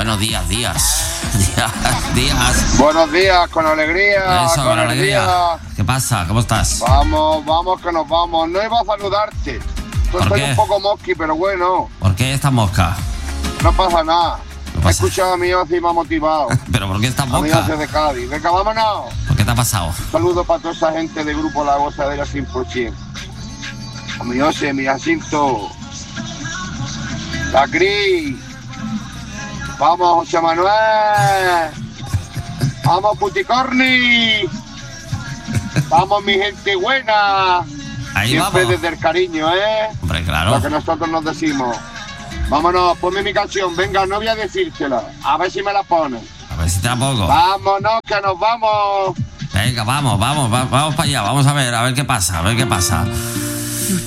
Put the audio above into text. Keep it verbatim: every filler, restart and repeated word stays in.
Bueno, días, días. Días, días. Buenos días, con alegría. Eso, con con alegría. alegría. ¿Qué pasa? ¿Cómo estás? Vamos, vamos, que nos vamos. No iba a saludarte. Tú ¿Por estoy qué? un poco mosqui, pero bueno, ¿Por qué estás mosca? no pasa nada. No He pasa. escuchado a mi Oz y me ha motivado. ¿Pero por qué estás A mi mosca? Oz de Cádiz. Venga, vámonos. ¿Por qué te ha pasado? Un saludo para toda esa gente de Grupo La Gozadera cien por ciento. A mi Ose, mi Jacinto. La Cris. Vamos, José Manuel. Vamos, Puticorni. Vamos, mi gente buena. Ahí Siempre vamos. desde el cariño, ¿eh? Hombre, Lo claro. que nosotros nos decimos. Vámonos, ponme mi canción. Venga, no voy a decírtela. A ver si me la pones. A ver si te la pongo. Vámonos, que nos vamos. Venga, vamos, vamos, va- vamos para allá. Vamos a ver, a ver qué pasa, a ver qué pasa.